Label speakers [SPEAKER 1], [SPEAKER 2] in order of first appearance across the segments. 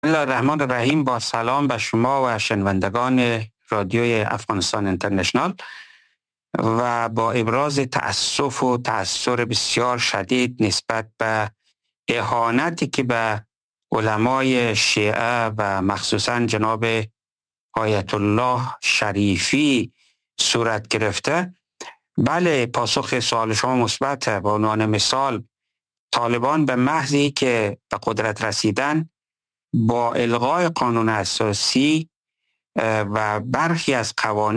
[SPEAKER 1] بسم الله الرحمن الرحیم. با سلام به شما و شنوندگان رادیوی افغانستان اینترنشنال و با ابراز تأسف و تأثر بسیار شدید نسبت به اهانتی که به علمای شیعه و مخصوصا جناب آیت الله شریفی صورت گرفته. بله، پاسخ سوال شما مثبت. به عنوان مثال، طالبان به محضی که به قدرت رسیدن با الغای قانون اساسی و برخی از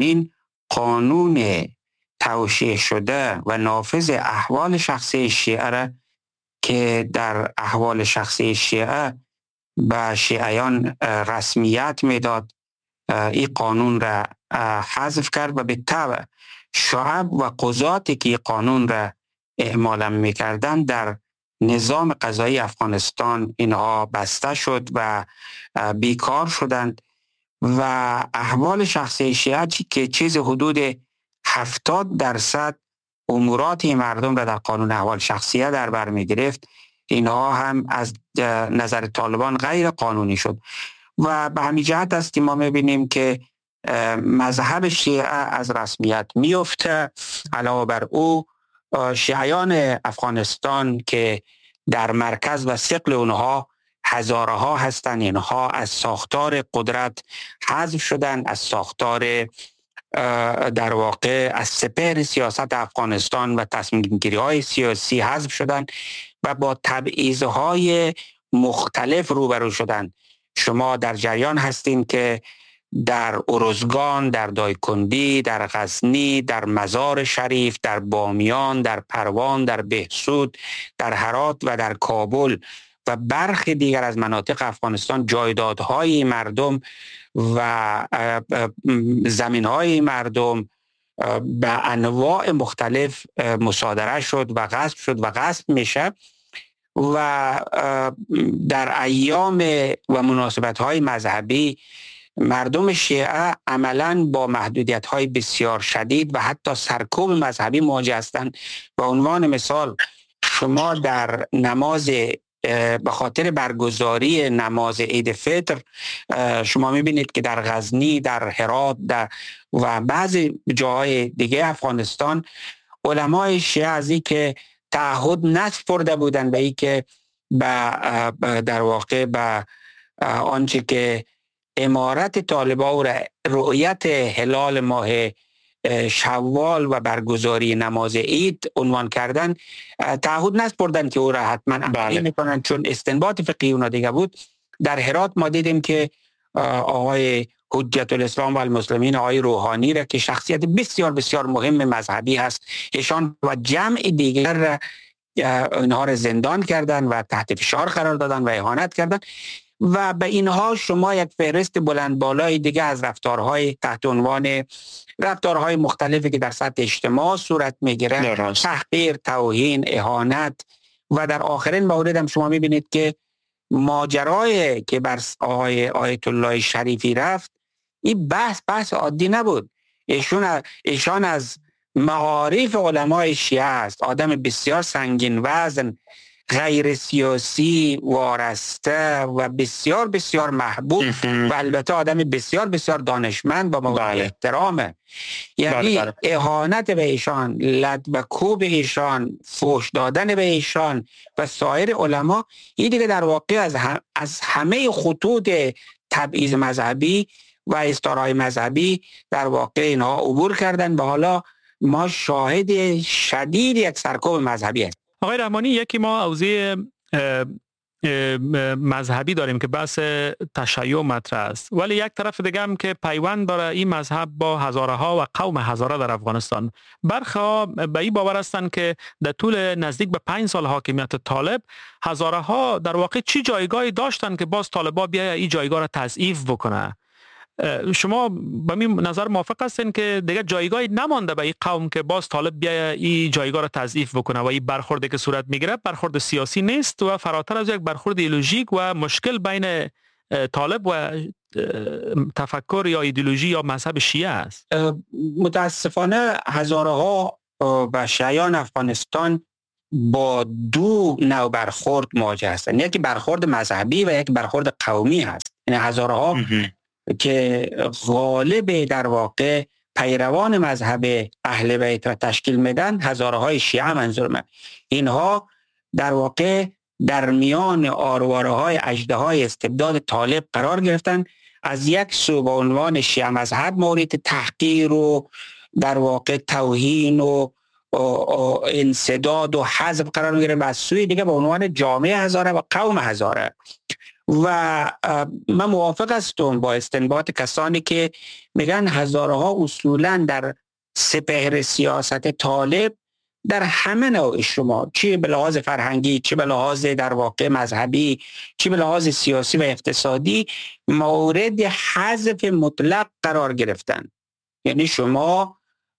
[SPEAKER 1] قانون توشیح شده و نافذ احوال شخصی شیعه را که در احوال شخصی شیعه به شیعیان رسمیت میداد، این قانون را حذف کرد و به تبع شعب و قضاتی که این قانون را اعمال میکردن در نظام قضایی افغانستان اینها بسته شد و بیکار شدند و احوال شخصی شیعه که چیز حدود 70% امورات مردم را در قانون احوال شخصیه در بر می گرفت، اینها هم از نظر طالبان غیر قانونی شد و به همین جهت است که ما می بینیم که مذهب شیعه از رسمیت میفته. علاوه بر او شیعیان افغانستان که در مرکز و ثقل اونها هزارها هستند، اینها از ساختار قدرت حذف شدن، از ساختار در واقع از سپهر سیاست افغانستان و تصمیم گیری های سیاسی حذف شدن و با تبعیض‌های مختلف روبرو شدن. شما در جریان هستین که در ارزگان، در دایکندی، در غزنی، در مزار شریف، در بامیان، در پروان، در بهسود، در هرات و در کابل و برخی دیگر از مناطق افغانستان جایدادهای مردم و زمینهای مردم به انواع مختلف مصادره شد و غصب میشه و در ایام و مناسبت‌های مذهبی مردم شیعه عملاً با محدودیت‌های بسیار شدید و حتی سرکوب مذهبی مواجه هستند. به عنوان مثال، شما در نماز به خاطر برگزاری نماز عید فطر شما می‌بینید که در غزنی، در هرات و بعضی جاهای دیگه افغانستان علمای شیعه از این که تعهد نسپرده بودند به این که در واقع به آنچه که امارت طالبان و رؤیت هلال ماه شوال و برگزاری نماز عید عنوان کردن، تعهد نسپردن که او را حتما عملی میکنن، چون استنباط فقهی اونا دیگه بود. در هرات ما دیدیم که آقای حجت الاسلام و المسلمین، آقای روحانی را که شخصیت بسیار بسیار مهم مذهبی هست، ایشان و جمع دیگر را اینها را زندان کردن و تحت فشار قرار دادن و اهانت کردن و به اینها شما یک فهرست بلند بالای دیگه از رفتارهای تحت عنوان رفتارهای مختلفی که در سطح اجتماع صورت میگیره، تحقیر، توهین، اهانت و در آخرین مورد هم شما میبینید که ماجرای که بر آقای آیت الله شریفی رفت، این بحث عادی نبود. ایشان از معارف علمای شیعه است، آدم بسیار سنگین وزن، غیر سیاسی، وارسته و بسیار بسیار محبوب و البته آدم بسیار بسیار دانشمند و مورد احترامه. یعنی اهانت به ایشان، لد و کوب ایشان، فوش دادن به ایشان و سایر علما، این دیگه در واقع از همه خطوط تبعیض مذهبی و استارای مذهبی در واقع اینها عبور کردن و حالا ما شاهد شدید یک سرکوب مذهبی هست.
[SPEAKER 2] آقای رحمانی، یکی ما حوزه مذهبی داریم که بحث تشیع مطرح است، ولی یک طرف دیگه هم که پیوند داره این مذهب با هزاره ها و قوم هزاره در افغانستان. برخی ها به این باور هستند که در طول نزدیک به 5 سال حاکمیت طالب، هزاره ها در واقع چی جایگاهی داشتن که باز طالبا بیا این جایگاه را تضعیف بکنه. شما به این نظر موافق هستین که دیگه جایگاهی نمانده به این قوم که باز طالب بیا این جایگاه را تضعیف بکنه و این برخوردی که صورت میگیره برخورد سیاسی نیست و فراتر از یک برخورد ایدئولوژیک و مشکل بین طالب و تفکر یا ایدئولوژی یا مذهب شیعه است؟
[SPEAKER 1] متاسفانه هزاره ها و شیعیان افغانستان با دو نوع برخورد مواجه هستند. یکی برخورد مذهبی و یک برخورد قومی هست. یعنی هزارها که غالب در واقع پیروان مذهب اهل بیت را تشکیل میدن، هزارهای شیعه منظور من، اینها در واقع در میان آرواره‌های اژدهای استبداد طالب قرار گرفتن. از یک سو به عنوان شیعه مذهب مورد تحقیر و در واقع توهین و انسداد و حذف قرار میگیره، و از سوی دیگه به عنوان جامعه هزاره و قوم هزاره. و من موافق هستم با استنباط کسانی که میگن هزارها اصولا در سپهر سیاست طالب در همه نوع شما، چه به لحاظ فرهنگی، چه به لحاظ در واقع مذهبی، چه به لحاظ سیاسی و اقتصادی، مورد حذف مطلق قرار گرفتن. یعنی شما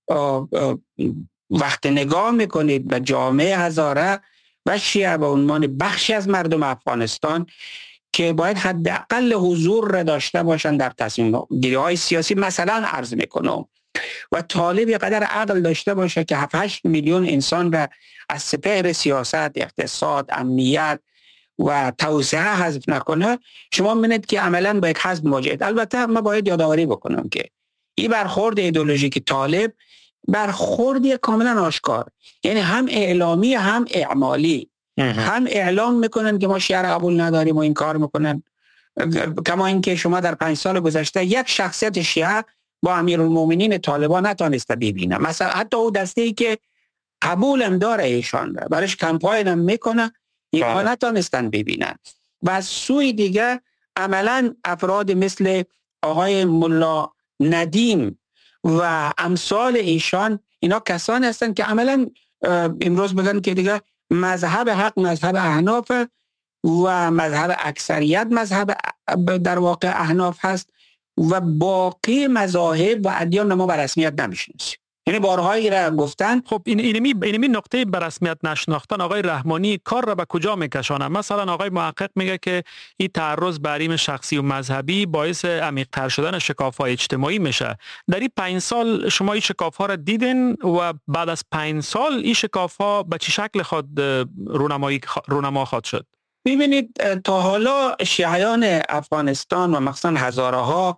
[SPEAKER 1] وقت نگاه میکنید به جامعه هزاره و شیعه به عنوان بخشی از مردم افغانستان که باید حداقل حضور را داشته باشند در تصمیم گیری‌های سیاسی، مثلا عرض میکنم، و طالب یه قدر عقل داشته باشه که 7-8 میلیون انسان را از سپهر سیاست، اقتصاد، امنیت و توسعه حذف نکنه، شما می‌بینید که عملاً با یک حذف مواجهید. البته ما باید یادآوری بکنم که این برخورد ایدئولوژیک طالب برخوردی کاملا آشکار، یعنی هم اعلامی هم اعمالی. هم اعلام میکنن که ما شیعه را قبول نداریم و این کار میکنن، کما اینکه شما در 5 سال گذشته یک شخصیت شیعه با امیرالمومنین طالبان نتونسته ببینه. مثلا حتی او دسته‌ای که قبولم داره ایشان را، برایش کمپاین هم میکنه، اینها نتونستن ببینن. و از سوی دیگه عملا افراد مثل آقای ملا ندیم و امثال ایشان، اینا کسانی هستن که عملا امروز بگن که دیگه مذهب حق مذهب احناف و مذهب اکثریت مذهب در واقع احناف هست و باقی مذاهب و ادیان ما به رسمیت نمیشناسیم. یعنی بارهایی را گفتن.
[SPEAKER 2] خب اینمی نقطه به رسمیت نشناختن آقای رحمانی کار را به کجا میکشانه؟ مثلا آقای محقق میگه که این تعرض به حریم شخصی و مذهبی باعث عمیق‌تر شدن شکاف‌های اجتماعی میشه. در این 5 سال شما این شکاف‌ها را دیدین و بعد از 5 سال این شکاف‌ها به چه شکل خود رونما خواهد شد؟
[SPEAKER 1] ببینید تا حالا شیعیان افغانستان و مخصوصا هزاره‌ها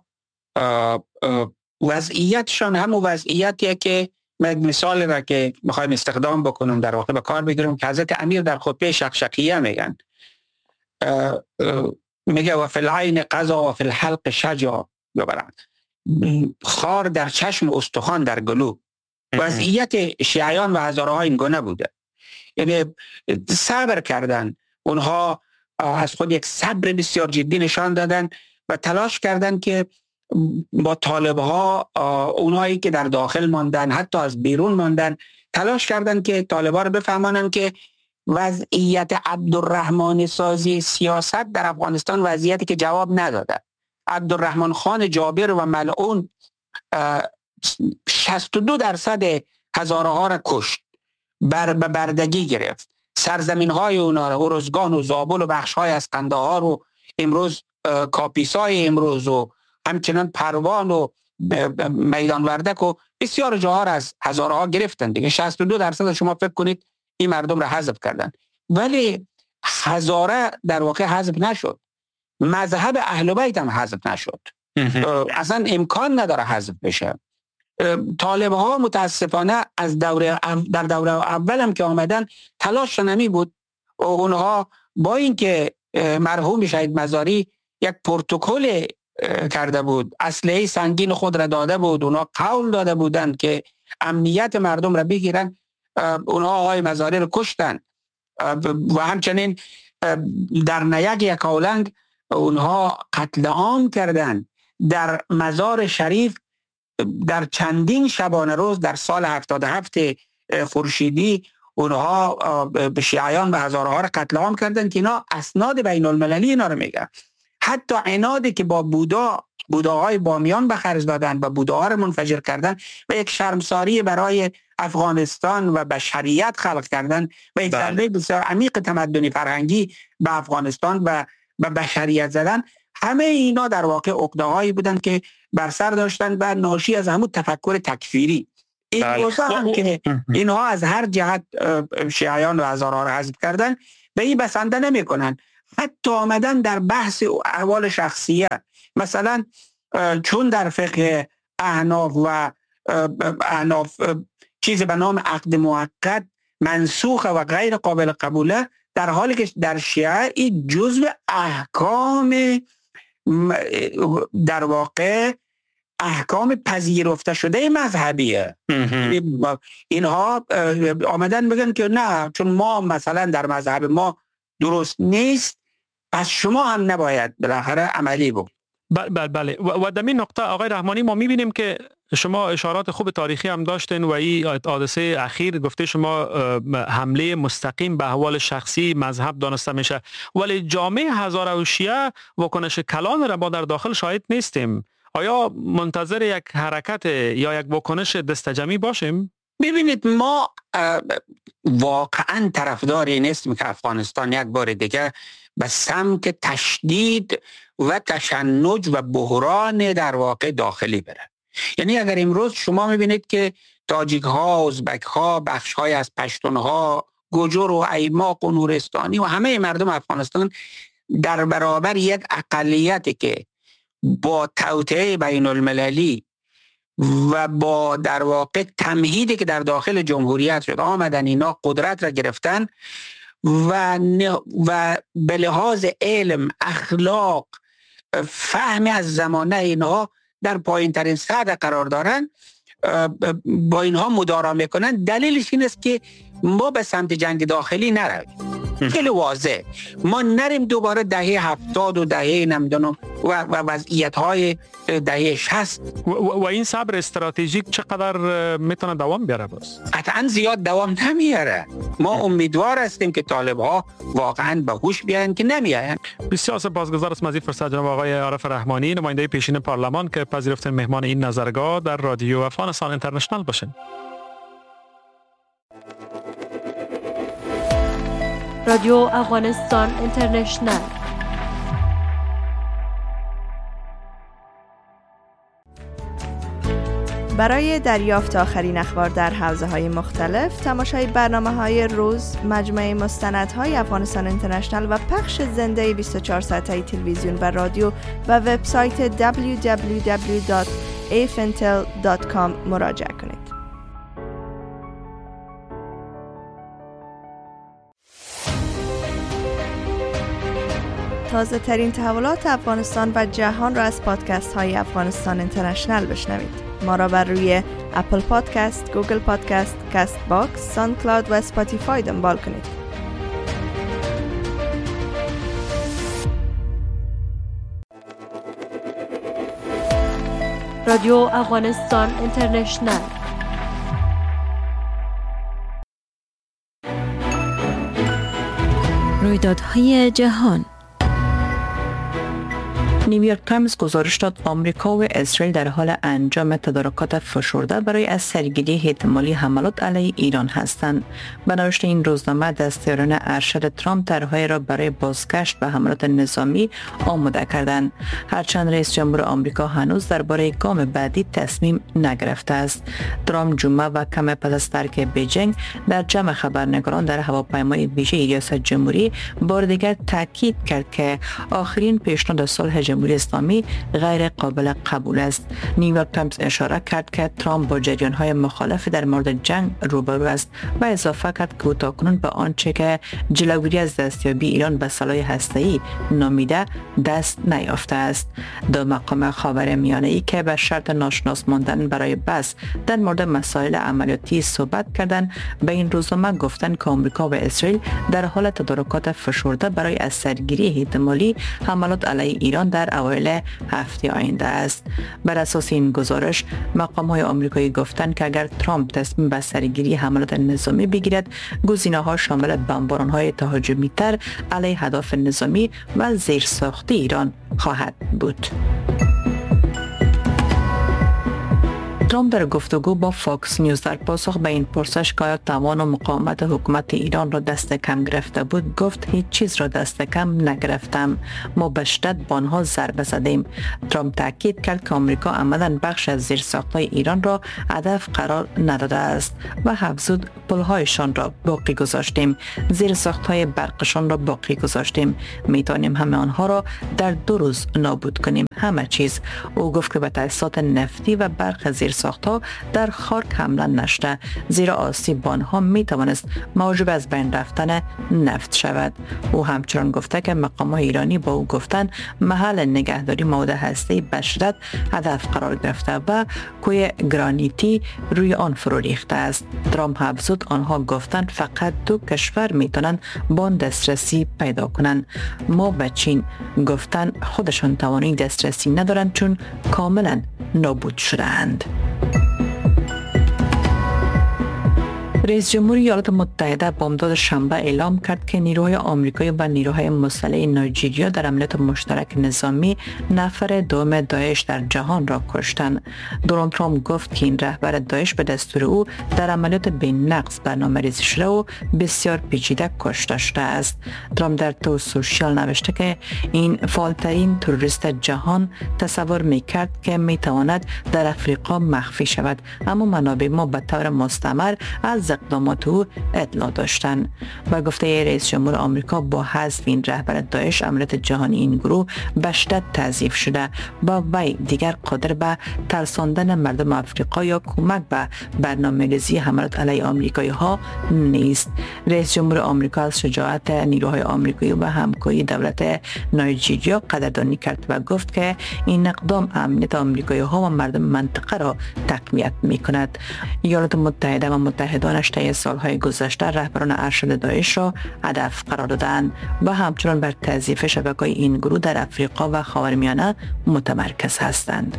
[SPEAKER 1] وضعیتشان هم وضعیتیه که مثال را که میخوایم استخدام بکنم در واقع به کار بگیرم که حضرت امیر در خطبه شقشقیه میگن، میگه و فی العین قضا و فی الحلق شجا، خار در چشم استخوان در گلو. وضعیت شیعیان و هزارها این گونه بوده، یعنی صبر کردن، اونها از خود یک صبر بسیار جدی نشان دادن و تلاش کردن که با طالبها، اونهایی که در داخل ماندن حتی از بیرون ماندن، تلاش کردن که طالبها رو بفهمانن که وضعیت عبدالرحمن سازی سیاست در افغانستان وضعیتی که جواب نداده. عبدالرحمن خان جابر و ملعون 62% هزارها را کشت، بردگی گرفت، سرزمین های اونا رو، ارزگان و زابل و بخش های از قندهار و امروز کاپیسای امروز و همچنان پروان و میدان وردک و بسیار جاها از هزارها گرفتن دیگه. 62% شما فکر کنید این مردم را حذف کردن، ولی هزاره در واقع حذف نشد. مذهب اهل بیت هم حذف نشد، اصلا امکان نداره حذف بشه. طالب ها متاسفانه از در دوره اول هم که آمدن تلاش نمی بود. اونها با اینکه مرحوم شهید مزاری یک پروتکل کرده بود، اسلحه سنگین خود را داده بود، اونها قول داده بودند که امنیت مردم را بگیرن، اونها آقای مزاری را کشتن و همچنین در نیک یکاولنگ اونها قتل عام کردن. در مزار شریف در چندین شبانه روز در سال 77 خورشیدی اونها به شیعیان و هزارها را قتل عام کردن که اینا اسناد بین المللی اینا رو میگه. حتی عنادی که با بوداهای بامیان به خرج دادن و بوداها را منفجر کردن و یک شرمساری برای افغانستان و بشریت خلق کردن و یک ضربه بسیار عمیق تمدنی فرهنگی به افغانستان و به بشریت زدن، همه اینا در واقع عقده‌هایی بودن که بر سر داشتن و ناشی از همون تفکر تکفیری. این روزا هم که اینها از هر جهت شیعیان و هزاره را حذف کردن به این بسنده نمی کنن. حتی آمدن در بحث احوال شخصیه، مثلا چون در فقه احناف چیزی به نام عقد موقت منسوخه و غیر قابل قبوله، در حالی که در شیعه این جزء احکام در واقع احکام پذیرفته شده مذهبیه. اینها آمدن بگن که نه، چون ما مثلا در مذهب ما درست نیست، پس شما هم نباید بالاخره عملی بود.
[SPEAKER 2] بله و در این نقطه آقای رحمانی ما میبینیم که شما اشارات خوب تاریخی هم داشتین و این حادثه اخیر گفته شما حمله مستقیم به احوال شخصی مذهب دانسته میشه، ولی جامعه هزاره و شیعه واکنش کلان را ما در داخل شاهد نیستیم. آیا منتظر یک حرکت یا یک واکنش دستجمعی باشیم؟
[SPEAKER 1] ببینید ما واقعا طرفداری نیستیم که افغانستان یک بار دیگه به سمت تشدید و تشنج و بحران در واقع داخلی بره. یعنی اگر امروز شما میبینید که تاجیک ها، ازبک ها، بخش های از پشتون ها، گوجر و ایماق و نورستانی و همه مردم افغانستان در برابر یک اقلیتی که با توطئه بین المللی و با در واقع تمهیدی که در داخل جمهوریت شد آمدن، اینا قدرت را گرفتن و به لحاظ علم، اخلاق، فهم از زمانه اینها در پایین ترین سطح قرار دارن، با اینها مدارا میکنن. دلیلش این است که ما به سمت جنگ داخلی نرویم. خیلی واضح ما نریم دوباره دهه 70 و دهه نمیدونم و وضعیت‌های دهه 60
[SPEAKER 2] و این صبر استراتژیک چقدر میتونه دوام بیاره؟ باز
[SPEAKER 1] قطعا زیاد دوام نمیاره. ما امیدوار هستیم که طالب‌ها واقعا به هوش بیاین که نمیاین.
[SPEAKER 2] بسیار سپاسگزار از این فرصت جناب آقای عارف رحمانی، نماینده پیشین پارلمان، که پذیرفتن مهمان این نظرگاه در رادیو افغانستان اینترنشنال باشین.
[SPEAKER 3] رادیو افغانستان اینترنشنال. برای دریافت آخرین اخبار در حوزه‌های مختلف، تماشای برنامه‌های روز، مجموعه مستندهای افغانستان اینترنشنال و پخش زنده 24 ساعته تلویزیون و رادیو و وبسایت www.afintel.com مراجعه کنید. تازه ترین تحولات افغانستان و جهان را از پادکست های افغانستان اینترنشنال بشنوید. ما را بر روی اپل پادکست، گوگل پادکست، کاست باکس، ساوند کلاود و اسپاتیفای دنبال کنید. رادیو افغانستان اینترنشنال. رویدادهای جهان.
[SPEAKER 4] نیویورک تایمز گزارش داد آمریکا و اسرائیل در حال انجام تدارکات فشرده برای از سرگیری احتمالی حملات علیه ایران هستند. به نوشته این روزنامه، دستیاران ارشد ترامپ طرح‌های را برای بازگشت به حملات نظامی آماده کردند، هرچند رئیس جمهور آمریکا هنوز درباره گام بعدی تصمیم نگرفته است. ترامپ جمعه و کم پس از ترک بیجینگ در جمع خبرنگاران در هواپیمای ویژه ریاست جمهوری بار دیگر تاکید کرد که آخرین پیشنهاد صلح جمهوری اسلامی غیر قابل قبول است. نیویورک تایمز اشاره کرد که ترامپ با جریان‌های مخالف در مورد جنگ روبرو است و اضافه کرد که تاکنون به آنچه که جلوگیری از دستیابی ایران به سلاح هسته‌ای نامیده دست نیافته است. دو مقام خاورمیانه‌ای که به شرط ناشناس ماندن برای بحث در مورد مسائل عملیاتی صحبت کردند، به این روزنامه گفتند که آمریکا و اسرائیل در حال تدارکات فشرده برای از سرگیری احتمالی حملات علیه ایران در اوایل هفته آینده است. بر اساس این گزارش، مقام‌های آمریکایی گفتند که اگر ترامپ تصمیم به سرگیری حملات نظامی بگیرد، گزینه‌ها شامل بمباران‌های تهاجمی‌تر علیه اهداف نظامی و زیرساختی ایران خواهد بود. ترامپ در گفتگو با فاکس نیوز در پاسخ به این پرسش که آیا توان و مقاومت حکومت ایران را دست کم گرفته بود گفت هیچ چیز را دست کم نگرفتم، ما به شدت به آنها ضربه زدیم. ترامپ تاکید کرد که آمریکا عمداً بخش از زیرساخت‌های ایران را هدف قرار نداده است و افزود پل‌هایشان را باقی گذاشتیم، زیرساخت‌های برقشان را باقی گذاشتیم، میتوانیم همه آنها را در 2 روز نابود کنیم، همه چیز. او گفت که به تأسیسات نفتی و برق زیرساخت‌ها در خاک حمله نشده، زیرا آسیب به آنها میتوانست موجب از بین رفتن نفت شود. او همچنان گفته که مقام‌های ایرانی با او گفتند محل نگهداری مواد هسته‌ای به شدت هدف قرار گرفته و کوه گرانیتی روی آن فرو ریخته است. ترامپ افزود آنها گفتند فقط 2 کشور میتونن با آن دسترسی پیدا کنند. ما به چین گفتند خودشان توانایی دسترسی ندارند چون کاملا نابود شدند. رئیس جمهور ایالات متحده بامداد شنبه اعلام کرد که نیروهای آمریکایی و نیروهای مسلح نایجیریا در عملیات مشترک نظامی نفر دوم داعش در جهان را کشتند. دونالد ترامپ گفت که این رهبر داعش به دستور او در عملیات بی‌نقص برنامه‌ریزی شده و بسیار پیچیده کشته شده است. ترامپ در تو سوشیال نوشته که این فعالترین تروریست جهان تصور می‌کرد که می‌تواند در افریقا مخفی شود، اما منابع ما به طور مستمر از اقدامات او اطلاع داشتند. با گفته رئیس جمهور آمریکا با حذف این رهبر داعش عملیات جهانی این گروه به شدت تضعیف شده، با وی دیگر قادر به ترساندن مردم آفریقا یا کمک به برنامه‌ریزی حملات علیه آمریکایی ها نیست. رئیس جمهور آمریکا از شجاعت نیروهای آمریکایی و همکاری دولت نایجیریا قدردانی کرد و گفت که این اقدام امنیت آمریکایی ها و مردم منطقه را تقویت می‌کند. ایالات متحده و متحدانش طی سالهای گذشته رهبران ارشد داعش را هدف قرار دادند و همچنان بر تضعیف شبکه‌های این گروه در افریقا و خاورمیانه متمرکز هستند.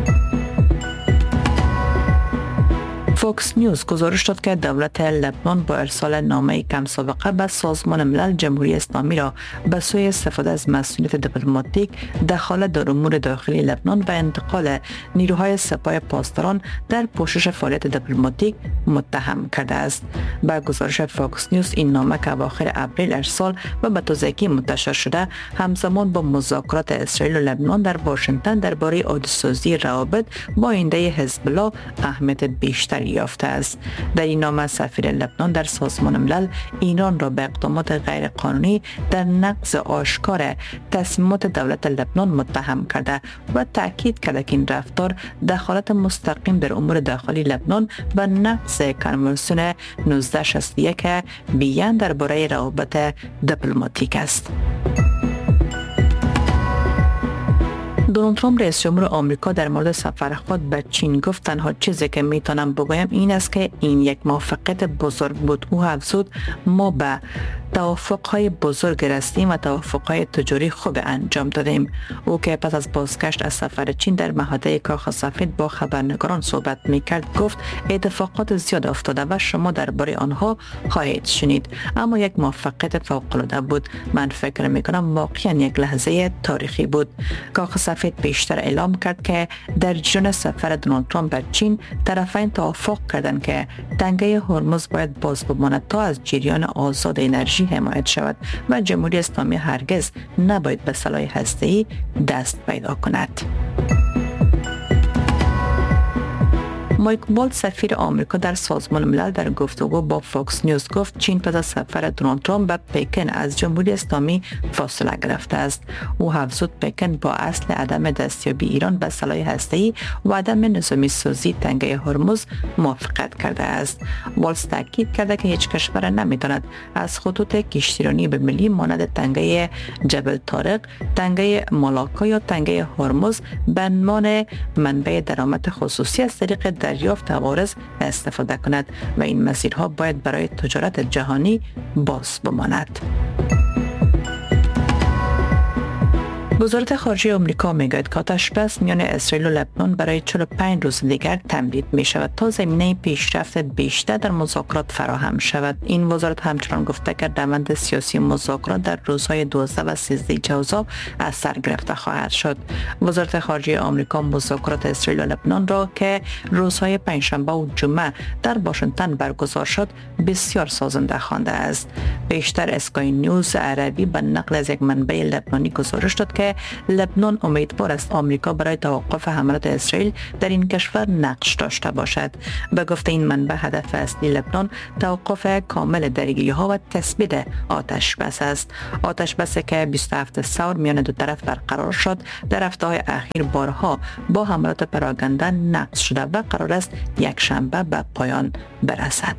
[SPEAKER 4] فاکس نیوز گزارش داد که دولت لبنان با ارسال نامه کم سابقه به سازمان ملل جمهوری اسلامی را به سوی استفاده از مسئولیت دیپلماتیک دخالت در امور داخلی لبنان و انتقال نیروهای سپاه پاسداران در پوشش فعالیت دیپلماتیک متهم کرده است. با گزارش فاکس نیوز این نامه که اواخر اپریل ارسال و به تازگی منتشر شده همزمان با مذاکرات اسرائیل و لبنان در واشنگتن درباره عادی‌سازی روابط با آینده حزب الله اهمیت بیشتری یافته است. در این نامه سفیر لبنان در سازمان ملل ایران را به اقدامات غیر قانونی در نقض آشکار تصمیمات دولت لبنان متهم کرده و تاکید کرده که این رفتار دخالت مستقیم در امور داخلی لبنان و نقض کنوانسیون 1961 بیان درباره روابط دیپلماتیک است. دونالد ترامپ رئیس جمهور آمریکا در مورد سفر خود به چین گفت تنها چیزی که میتونم بگویم این است که این یک موفقیت بزرگ بود. او افزود ما به توافق‌های بزرگ رسیدیم و توافق‌های تجاری خوب انجام دادیم. او که پس از بازگشت از سفر چین در محطه کاخ سفید با خبرنگاران صحبت می‌کرد گفت اتفاقات زیاد افتاده و شما درباره آنها خواهید شنید، اما یک موفقیت فوق‌العاده بود. من فکر می‌کنم واقعاً یک لحظه تاریخی بود. کاخ سفید بیشتر اعلام کرد که در جریان سفر دونالد ترامپ به چین طرفین توافق کردند که تنگه هرمز باید باز بماند تا از جریان آزاد انرژی حمایت شود و جمهوری اسلامی هرگز نباید به سلاح هسته‌ای دست پیدا کند. مایک والتز سفیر آمریکا در سازمان ملل در گفتگو با فاکس نیوز گفت چین پس از سفر دونالد ترامپ به پکن از جمهوری اسلامی فاصله گرفته است. او افزود پکن با اصل عدم دستیابی ایران به سلاح هسته‌ای و عدم نظامی سازی تنگه هرمز موافقت کرده است. والتز تاکید کرده که هیچ کشور نمیتواند از خطوط کشتیرانی بین‌المللی مانند تنگه جبل طارق، تنگه مالاکا یا تنگه هرمز به عنوان منبع درآمد خصوصی از طریق دریافت عوارض استفاده کند و این مسیرها باید برای تجارت جهانی باز بماند. وزارت خارجه آمریکا میگوید که آتش‌بس میان اسرائیل و لبنان برای 45 روز دیگر تمدید می شود تا زمینه پیشرفت بیشتر در مذاکرات فراهم شود. این وزارت همچنان گفته که روند سیاسی مذاکرات در روزهای 12 و 13 جوزا از سر گرفته خواهد شد. وزارت خارجه آمریکا مذاکرات اسرائیل و لبنان را که روزهای پنجشنبه و جمعه در واشنگتن برگزار شد بسیار سازنده خوانده است. بیشتر اسکای نیوز عربی به نقل از یک منبع لبنانی گزارش داد که لبنان امیدوار است آمریکا برای توقف حملات اسرائیل در این کشور نقش داشته باشد. به گفته این منبع هدف اصلی لبنان توقف کامل درگیری‌ها و تثبیت آتش بس است. آتش بسی که 27 ثور میان دو طرف برقرار شد در هفته‌های اخیر بارها با حملات پراکنده نقض شده و قرار است یک شنبه به پایان برسد.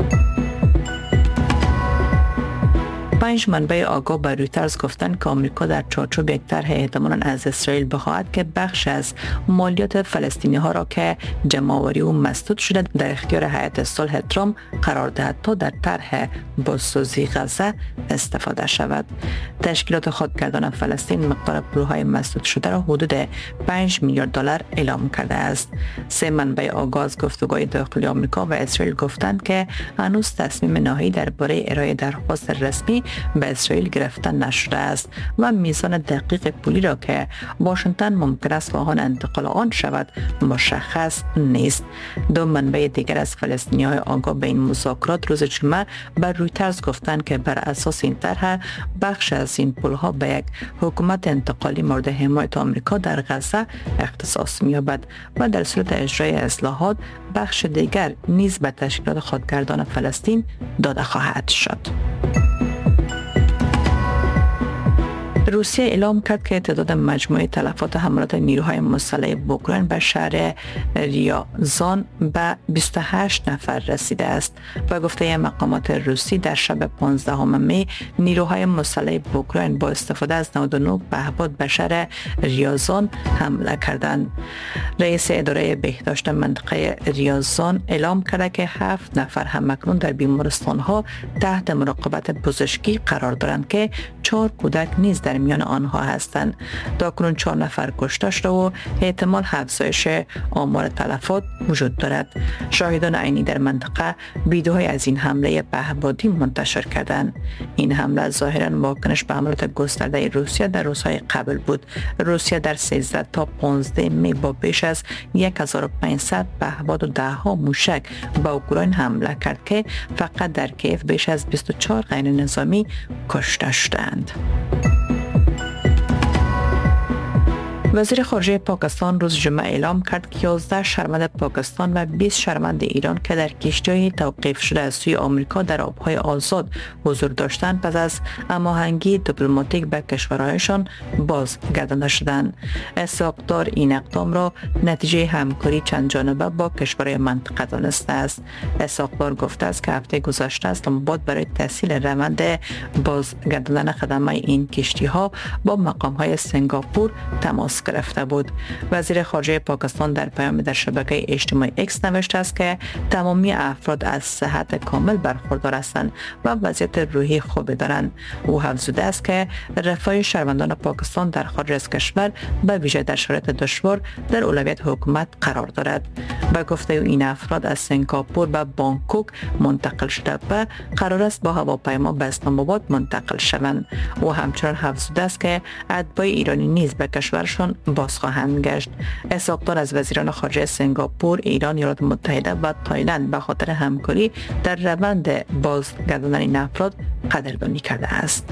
[SPEAKER 4] 5 منبع آگاه به رویترز گفتند که آمریکا در چارچوب یک طرح احتمالاً از اسرائیل بخواهد که بخش از مالیات فلسطینی ها را که جمع‌آوری و مسدود شده در اختیار هیئت صلح ترامپ قرار دهد تا در طرح بازسازی غزه استفاده شود. تشکیلات خودگردان فلسطین مقدار پولهای مسدود شده را حدود 5 میلیارد دلار اعلام کرده است. 3 منبع آگاه از گفتگوهای داخلی آمریکا و اسرائیل گفتند که هنوز تصمیم نهایی درباره ارائه درخواست رسمی به اسرائیل گرفته نشده است و میزان دقیق پولی را که واشنگتن ممکن است خواهان انتقال آن شود مشخص نیست. 2 منبع دیگر از فلسطینی‌های آگاه به این مذاکرات روز جمعه بر رویترز گفتند که بر اساس این طرح بخش از این پولها به یک حکومت انتقالی مورد حمایت آمریکا در غزه اختصاص می‌یابد و در صورت اجرای اصلاحات بخش دیگر نیز به تشکیلات خودگردان فلسطین داده خواهد شد. روسیه اعلام کرد که تعداد مجموعه تلفات حملات نیروهای مسلح اوکراین به شهر ریازان به 28 نفر رسیده است. با گفته مقامات روسی در شب 15 می نیروهای مسلح اوکراین با استفاده از 99 پهپاد به شهر ریازان حمله کردند. رئیس اداره بهداشت منطقه ریازان اعلام کرده که 7 نفر همکنون در بیمارستان ها تحت مراقبت پزشکی قرار دارند که 4 کودک نیز در میان آنها هستند. تاکنون 4 نفر کشته شده و احتمال افزایش آمار تلفات وجود دارد. شاهدان عینی در منطقه ویدیوهای از این حمله پهپادی منتشر کردند. این حمله ظاهرا واکنش به حملات گسترده روسیه در روزهای قبل بود. روسیه در 13 تا 15 می با بیش از 1500 پهپاد و 10 موشک به اوکراین حمله کرد که فقط در کیف بیش از 24 غیر نظامی کشته شدند. وزیر خارجه پاکستان روز جمعه اعلام کرد که 11 شهروند پاکستان و 20 شهروند ایران که در کشتی‌های توقیف شده از سوی آمریکا در آبهای آزاد حضور داشتند پس از هماهنگی دیپلماتیک به کشورهایشان بازگردانده شدند. اسحاق‌دار این اقدام را نتیجه همکاری چند جانبه با کشورهای منطقه دانسته است. اسحاق‌دار گفته است که هفته گذشته اسلام آباد برای تسهیل روند بازگرداندن خدمات این کشتی‌ها با مقام‌های سنگاپور تماس گرفته بود. وزیر خارجه پاکستان در پیام در شبکه اجتماعی اکس نوشته است که تمامی افراد از صحت کامل برخوردار هستند و وضعیت روحی خوبی دارند. او افزوده است که رفاه شهروندان پاکستان در خارج از کشور به ویژه در شرایط دشوار در اولویت حکومت قرار دارد. به گفته او این افراد از سنگاپور به بانکوک منتقل شده و قرار است با هواپیما به اسلام آباد منتقل شوند. او همچنان افزوده است که اتباع ایرانی نیز به کشورشان باز خواهند گشت. اسحاق‌دار از وزیران خارجه سنگاپور، ایران، ایالات متحده و تایلند به خاطر همکاری در روند بازگرداندن این افراد قدردانی کرده است.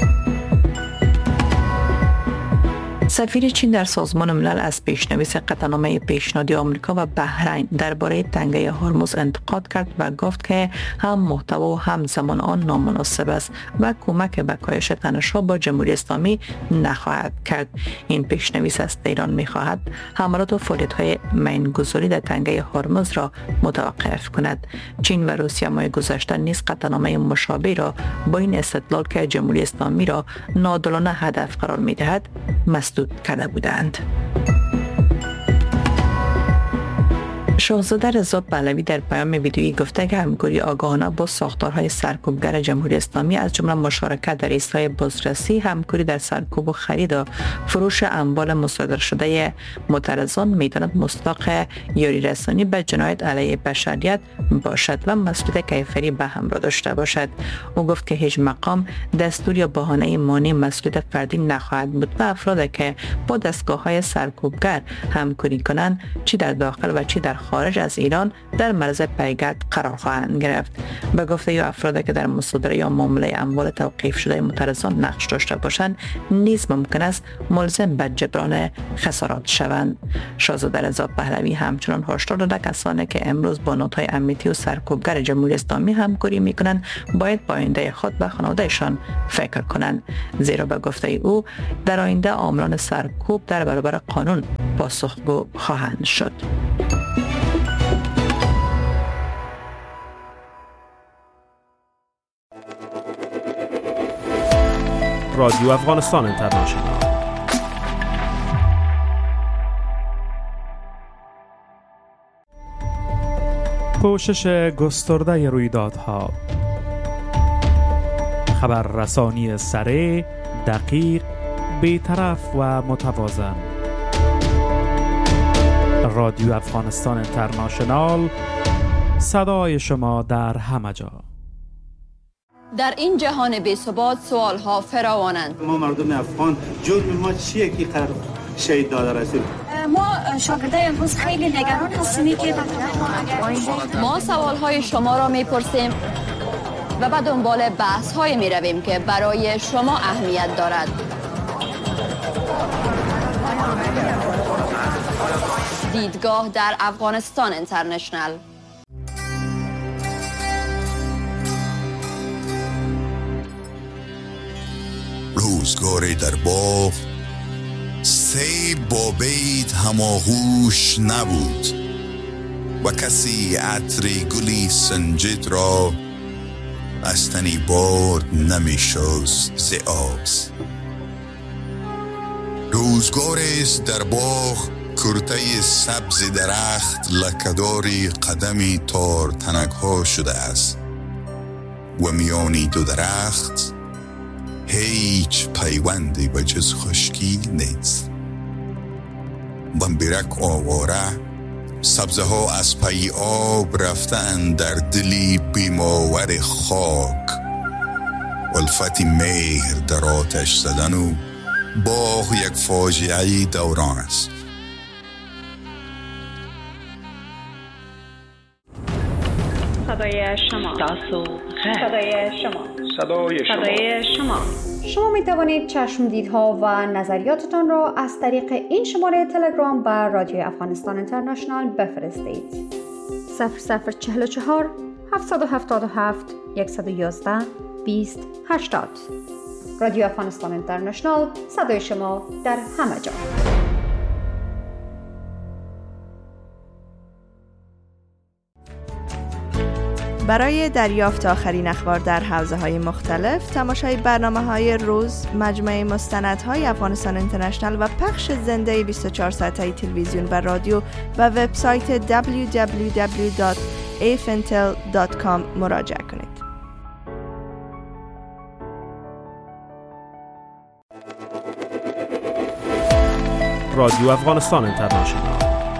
[SPEAKER 4] سفیر چین در سازمان ملل از پیشنویس قطعنامه پیشنهادی آمریکا و بحرین درباره تنگه هرمز انتقاد کرد و گفت که هم محتوا و هم زمان آن نامناسب است و کمک به کاهش تنش‌ها با جمهوری اسلامی نخواهد کرد. این پیشنویس از ایران می‌خواهد حملات و فعالیت‌های میان‌گذاری در تنگه هرمز را متوقف کند. چین و روسیه ماه گذشته نیز قطعنامه مشابه را با این استدلال که جمهوری اسلامی را ناعادلانه هدف قرار می‌دهد مسدود کرده بودند. شاهزاده رضا پهلوی در پیام ویدیویی گفته که همکاری آگاهانه با ساختارهای سرکوبگر جمهوری اسلامی از جمله مشارکت در ایستگاه بازرسی، همکاری در سرکوب و خرید و فروش اموال مصادره شده معترضان می‌داند مصداق یاری رسانی به جنایت علیه بشریت باشد و مسئولیت کیفری به همراه داشته باشد. او گفت که هیچ مقام دستور یا بهانه مانع مسئولیت فردی نخواهد بود و افرادی که با دستگاه‌های سرکوبگر همکاری کنند چی در داخل و چی در خارج از ایران در معرض پیگرد قرار خواهند گرفت. به گفته او افرادی که در مصادره یا معامله اموال توقیف شده معترضان نقش داشته باشند نیز ممکن است ملزم به جبران خسارات شوند. شاهزاده رضا پهلوی همچنان هشدار داده کسانی که امروز با نهادهای امنیتی و سرکوبگر جمهوری اسلامی همکاری میکنند باید با آینده خود و خانوادهشان فکر کنند، زیرا به گفته او در آینده عاملان سرکوب در برابر قانون پاسخگو خواهند شد.
[SPEAKER 5] رادیو افغانستان اینترنشنال. پوشش گسترده رویدادها، خبررسانی سریع، دقیق، بی‌طرف و متوازن. رادیو افغانستان اینترنشنال، صدای شما در همه جا.
[SPEAKER 6] در این جهان بی‌ثبات سوالها فراوانند.
[SPEAKER 7] ما مردم افغان جرم ما چیه که قرار شهید داده رسید؟
[SPEAKER 8] ما شاگردای امروز خیلی نگران هستیم که
[SPEAKER 6] ما سوالهای شما را میپرسیم و به دنبال بحث‌های میرویم که برای شما اهمیت دارد. دیدگاه در افغانستان اینترنشنال.
[SPEAKER 9] روزگاری در باغ سیب با بید هماغوش نبود و کسی عطر گلی سنجد را از تنی باد نمی شست ز آز. روزگاری است در باغ کرته سبز درخت لکه‌داری قدمی تار تنک‌ها شده است و میانی دو درخت هیچ پیوندی به جز خشکی نیست. و بیرک آواره سبزه ها از پی آب رفتن در دلی بیماور خاک. الفت مهر در آتش زدن و باغ یک فاجعه دوران است.
[SPEAKER 8] صدای شما، صدای شما،
[SPEAKER 10] صدای شما،
[SPEAKER 8] صدای شما. شما می توانید چشمدیدها و نظریاتتان را از طریق این شماره تلگرام بر رادیو افغانستان اینترنشنال بفرستید. 0044 777 111 20 80. رادیو افغانستان اینترنشنال، صدای شما در همه جا.
[SPEAKER 3] برای دریافت آخرین اخبار در حوزه‌های مختلف، تماشای برنامه‌های روز، مجموعه مستندهای افغانستان اینترنشنال و پخش زنده 24 ساعته تلویزیون و رادیو و وبسایت www.afintel.com مراجعه کنید.
[SPEAKER 5] رادیو افغانستان اینترنشنال